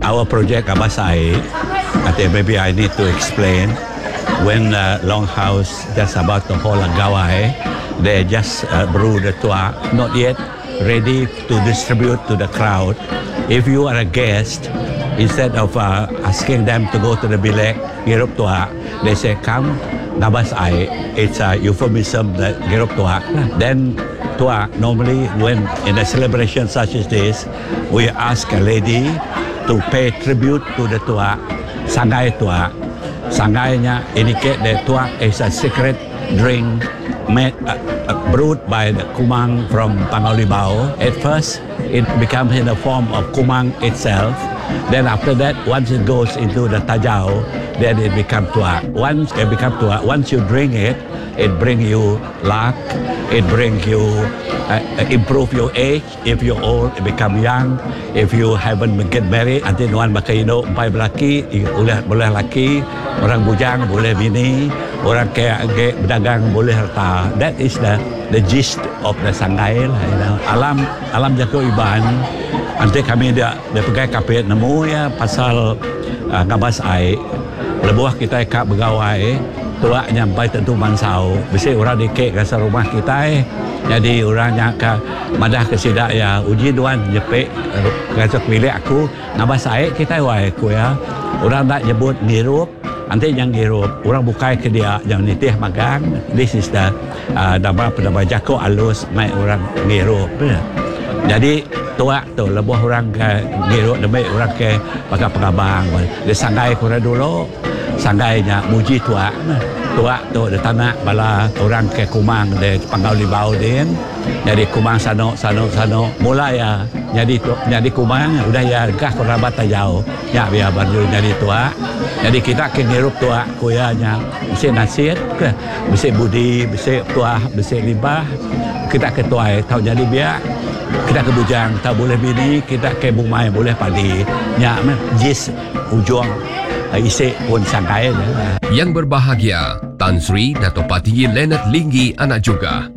our project Abasai, I think maybe I need to explain. When Longhouse just about to hold a gawai, they just brew the tua, not yet ready to distribute to the crowd. If you are a guest, instead of asking them to go to the bilek, girup tua, they say, come, Nabasai. It's a euphemism, that girup tua. Then tua, normally when in a celebration such as this, we ask a lady to pay tribute to the tua, sangai tua. Sangainya indicate that tua is a secret drink made, brewed by the kumang from Pangaulibao. At first, it becomes in the form of kumang itself. Then after that, once it goes into the tajau, then it becomes tua. Once it becomes tua, once you drink it, it brings you luck. It brings you improve your age. If you're old, it become young. If you haven't get married, nanti nuan makaino umpai belaki, boleh laki, orang bujang boleh bini, orang kaya berdagang boleh harta. That is the gist of the sangai lah. You know. Alam jago iban. Nanti kami dia pergi kapit nemu ya pasal ngabas ai. Lebuah kita kak begawai. Tua nyampai tentu mansau. Bisa orang dikek rasa rumah kita jadi orang yang madah ke sidak ya uji duan jepek rasa milik aku ngabas ai kita wai aku ya. Orang tak nyebut ngirup, nanti yang ngirup orang bukai ke dia yang nitih magang. This is the nama jako alus mai orang ngirup. Jadi tua tu lebuh orang ke ngirup demi orang ke pakai pengabang. Dia sangai kurang dulu. Sanggainya muji tua tu di tanah bala orang ke kumang di Pangaulibao din. Jadi kumang sano mulai ya jadi kumang udah ya gah kerabat tajau ya biar baru jadi tua. Jadi kita ke ngirup tua kuyanya bisa nasihat ke bisa budi bisa tua bisa libah kita ke tua tahu jadi biar kita ke bujang tahu boleh bini kita ke bumai boleh padi nya jis ujung isi pun sangkai. Yang berbahagia, Tan Sri Dato' Patinggi Leonard Linggi anak juga